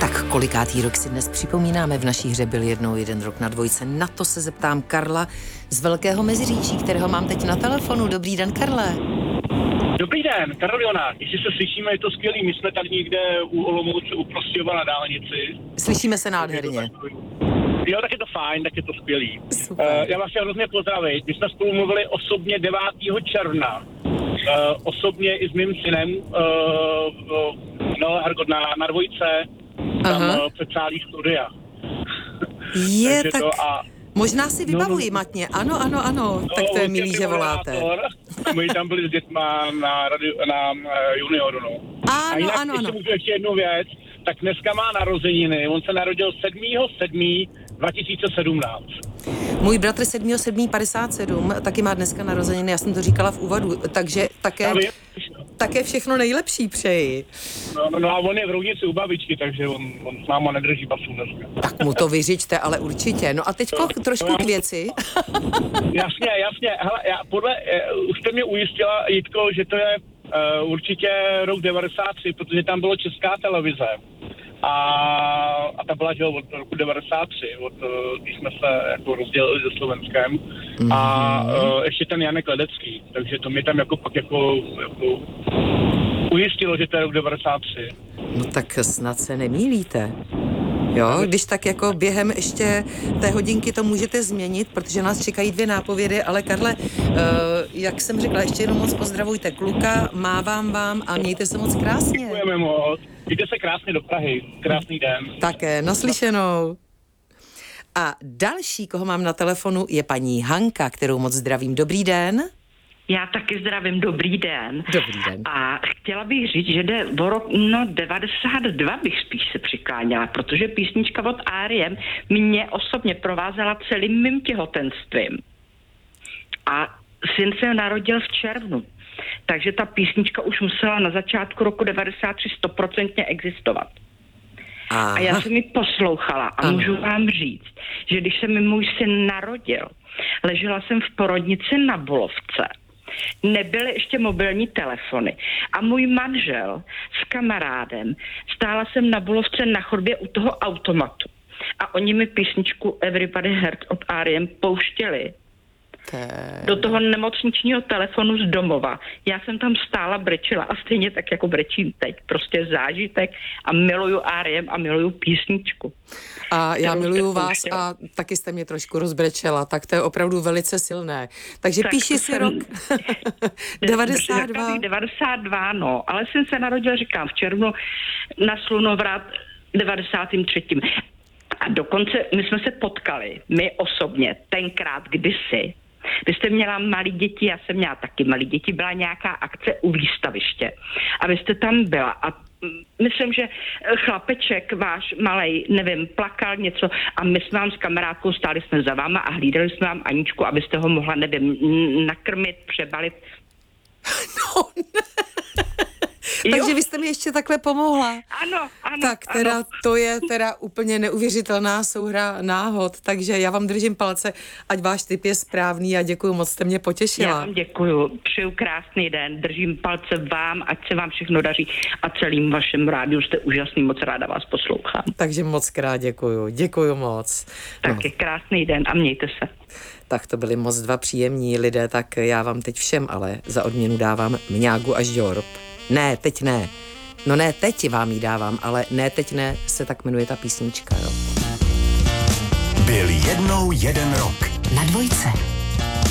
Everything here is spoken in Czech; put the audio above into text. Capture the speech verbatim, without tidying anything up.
Tak kolikátý rok si dnes připomínáme v naší hře Byl jednou jeden rok na dvojce. Na to se zeptám Karla z Velkého Meziříčí, kterého mám teď na telefonu. Dobrý den, Karle. Dobrý den, Karel Jonák. Jestli se slyšíme, je to skvělý. My jsme tady někde u Olomouce u Prostějova na dálnici. Slyšíme se nádherně. Jo, tak je to fajn, tak je to skvělý. Super. Uh, já vás chtěl hrozně pozdravit. My jsme spolu mluvili osobně devátého června. Uh, osobně i s mým synem. Uh, uh, no, Hergot na, na dvojce. Tam uh, před celý studia. Je, tak to a... možná si vybavuji, no, no, matně. Ano, ano, ano. No, tak to je milý, že voláte. My tam byli s dětma na, radio, na uh, junioru, no. Ano, a jinak ano, ještě ano. můžu ještě jednu věc. Tak dneska má narozeniny. On se narodil sedmého sedmého dva tisíce sedmnáct. Můj bratr sedmého sedmého padesát sedm taky má dneska narozeniny, já jsem to říkala v úvodu, takže také, také všechno nejlepší přeji. No, no, no a on je v Roudnici u babičky, takže on, on s náma nedrží basu dneska. Tak mu to vyřiďte, ale určitě. No a teďko no, trošku k věci. Jasně, jasně. Hele, já podle, uh, už jste mě ujistila, Jitko, že to je uh, určitě rok devadesát tři, protože tam bylo Česká televize. A, a ta byla, že od roku devadesát tři, od, když jsme se jako rozdělili se Slovenskem. Mm-hmm. A uh, ještě ten Janek Ledecký, takže to mě tam jako pak jako, jako ujistilo, že to je rok devadesát tři. No tak snad se nemýlíte. Jo, když tak jako během ještě té hodinky to můžete změnit, protože nás čekají dvě nápovědy, ale Karle, uh, jak jsem řekla, ještě jenom moc pozdravujte kluka, mávám vám a mějte se moc krásně. Děkujeme moc. Jděte se krásně do Prahy. Krásný den. Také, naslyšenou. A další, koho mám na telefonu, je paní Hanka, kterou moc zdravím. Dobrý den. Já taky zdravím, dobrý den. Dobrý den. A chtěla bych říct, že jde o rok no, devadesát dva bych spíš se přikláněla, protože písnička od R E M mě osobně provázela celým mým těhotenstvím. A syn se narodil v červnu. Takže ta písnička už musela na začátku roku devadesát tři stoprocentně existovat. Aha. A já jsem ji poslouchala a ano. Můžu vám říct, že když se mi můj syn narodil, ležela jsem v porodnici na Bulovce. Nebyly ještě mobilní telefony. A můj manžel s kamarádem, stála jsem na Bulovce na chodbě u toho automatu. A oni mi písničku Everybody Hurt od R E M pouštěli. Té... do toho nemocničního telefonu z domova. Já jsem tam stála, brečila a stejně tak jako brečím teď. Prostě zážitek a miluju R E M a miluju písničku. A já miluju vás a taky jste mě trošku rozbrečela, tak to je opravdu velice silné. Takže tak píši si rok devadesát dva. devadesát dva, no, ale jsem se narodil, říkám, v červnu na Slunovrat devadesátým třetím. A dokonce my jsme se potkali, my osobně, tenkrát kdysi. Vy jste měla malý děti, já jsem měla taky malý děti, byla nějaká akce u výstaviště. A vy jste tam byla a myslím, že chlapeček váš malej, nevím, plakal něco a my jsme vám s kamarádkou stáli jsme za váma a hlídali jsme vám Aničku, abyste ho mohla, nevím, nakrmit, přebalit. No, ne. Takže vy jste mi ještě takhle pomohla. Ano, ano. Tak teda ano. To je teda úplně neuvěřitelná souhra náhod, takže já vám držím palce, ať váš tip je správný a děkuju moc, jste mě potěšila. Já vám děkuju, přeju krásný den, držím palce vám, ať se vám všechno daří a celým vašem rádiu jste úžasný, moc ráda vás poslouchám. Takže moc krát děkuju, děkuju moc. Taky no. Krásný den a mějte se. Tak to byli moc dva příjemní lidé, tak já vám teď všem ale za odměnu dávám Mňágu až Žorb. Ne, teď ne. No ne, teď vám ji dávám, ale ne, teď ne, se tak jmenuje ta písnička, jo. Byl jednou jeden rok. Na dvojce.